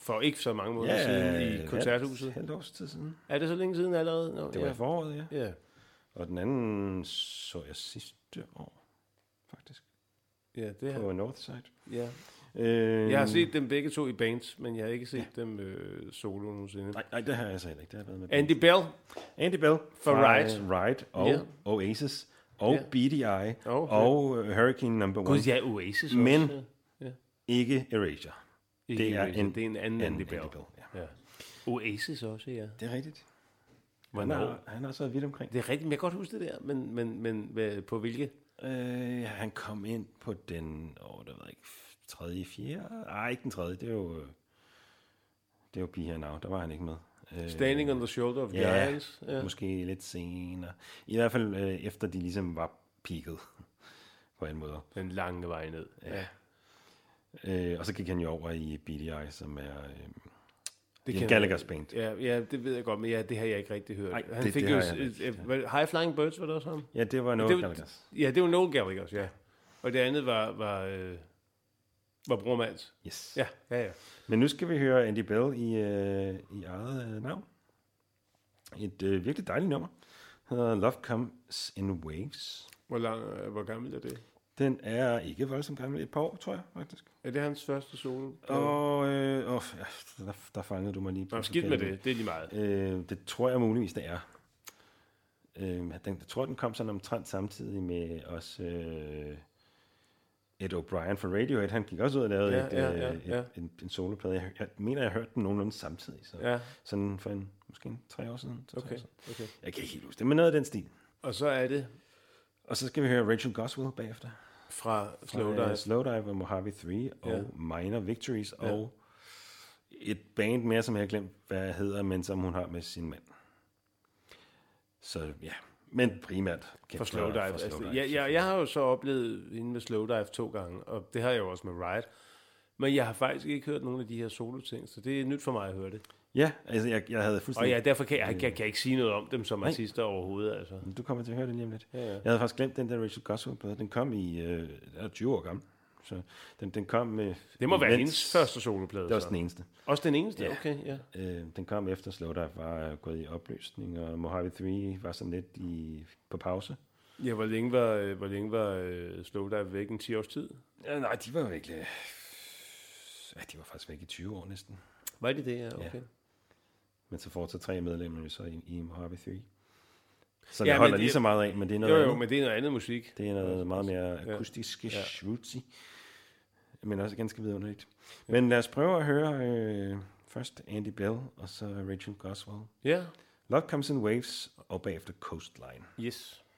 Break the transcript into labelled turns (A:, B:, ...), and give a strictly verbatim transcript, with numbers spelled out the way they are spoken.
A: for ikke så mange måneder
B: ja,
A: siden i koncerthuset.
B: Ja, halvt års tid siden.
A: Er det så længe siden allerede? Nå,
B: det var
A: ja.
B: i foråret, ja.
A: Ja.
B: Og den anden så jeg sidste år, faktisk.
A: Ja, det
B: på Northside.
A: Ja.
B: Øh,
A: jeg har set dem begge to i bands, men jeg har ikke set ja. dem øh, solo nogensinde.
B: Nej, nej, det har jeg så heller ikke. Det har været med
A: Andy Bell.
B: Andy Bell
A: for Ride.
B: Ride og
A: yeah.
B: Oasis og yeah. B D I okay. og Hurricane Number One.
A: Gud, ja, Oasis
B: men
A: også. Ja.
B: ikke Erasure.
A: Ikke
B: det er
A: Erasure.
B: en,
A: det er en anden Andy Bell.
B: Andy Bell ja.
A: Ja. Oasis også, ja.
B: Det er rigtigt. Han har, han har så vidt omkring.
A: Det er rigtigt, men jeg kan godt huske det der, men, men, men på hvilke?
B: Øh, han kom ind på den, åh, det ved jeg ikke, tredje, fjerde? Nej, ikke den tredje, det er jo, det er jo Be Here Now, der var han ikke med.
A: Standing øh, on the Shoulder of
B: ja,
A: Giants. Ja,
B: måske lidt senere. I hvert fald øh, efter de ligesom var peaked, på en måde.
A: Den lange vej ned.
B: Ja. Øh, og så gik han jo over i B D I, som er... Øh,
A: det
B: kan Gallagher's band.
A: Ja, ja, det ved jeg godt, men ja, det har jeg ikke rigtig hørt.
B: Ej,
A: han
B: det,
A: fik
B: det
A: jo
B: ja.
A: uh, High Flying Birds, var det også ham?
B: Ja, det var Noel Gallagher's.
A: Ja, det var Noel Gallagher's, ja. Og det andet var var, øh, var Bror Mans.
B: Yes.
A: Ja, ja, ja.
B: Men nu skal vi høre Andy Bell i, øh, i eget øh, navn. Et øh, virkelig dejligt nummer. Det hedder Love Comes in Waves.
A: Hvor, lang, øh, hvor gammel er det?
B: Den er ikke voldsomt gammel. Et par år, tror jeg, faktisk.
A: Er det hans første solo?
B: Og øh, oh, ja, der, der fangede du mig lige på.
A: Nå, skidt med det. Det er lige meget.
B: Øh, det tror jeg muligvis, det er. Øh, den, jeg tror, den kom sådan omtrent samtidig med også øh, Ed O'Brien fra Radiohead. Han gik også ud og lavede
A: ja,
B: et,
A: ja, ja,
B: et,
A: ja.
B: et, en, en soloplade. Jeg, jeg mener, jeg hørte den nogenlunde samtidig. Så.
A: Ja.
B: Sådan for en, måske en tre år siden.
A: Okay,
B: år siden.
A: okay.
B: Jeg kan ikke helt huske det, men noget af den stil.
A: Og så er det...
B: Og så skal vi høre Rachel Goswell bagefter.
A: Fra Slowdive.
B: Fra, uh, Slowdive og Mojave tre og ja. Minor Victories ja. Og et band mere, som jeg har glemt, hvad jeg hedder, men som hun har med sin mand. Så ja, men primært
A: for Slowdive. For Slowdive altså, ja, jeg, jeg har jo så oplevet hende med Slowdive to gange, og det har jeg jo også med Ride. Men jeg har faktisk ikke hørt nogen af de her solo-ting, så det er nyt for mig at høre det.
B: Ja, altså jeg, jeg havde fuldstændig...
A: Og ja, derfor kan jeg, jeg, jeg kan ikke sige noget om dem som artister overhovedet. Altså.
B: Du kommer til at høre det lige om lidt.
A: Ja, ja.
B: Jeg havde faktisk glemt den der Rachel Goswell-plade. Den kom i øh, tyve år gammel. Så den, den kom med...
A: Det må være hendes første soloplade.
B: Det var den eneste.
A: Også den eneste?
B: Ja.
A: Okay, ja.
B: Øh, den kom efter Slowdive var gået i opløsning, og Mojave tre var sådan lidt i, på pause.
A: Ja, hvor længe var, hvor længe var uh, Slowdive væk? En ti års tid?
B: Ja, nej, de var jo virkelig... Ja, de var faktisk væk i tyve år næsten.
A: Var de det, ja? Okay. Ja.
B: Men så fortsat tre medlemmer så i, i Mojave tre. Så det ja, holder lige så meget af, men det er noget
A: jo, jo,
B: andet.
A: men det er noget andet musik.
B: Det er noget meget mere akustisk, ja. Rootsy, men også ganske vidunderligt. Ja. Men lad os prøve at høre øh, først Andy Bell, og så Rachel Goswell.
A: Ja.
B: Love Comes in Waves, og bagefter Coastline.
A: Yes.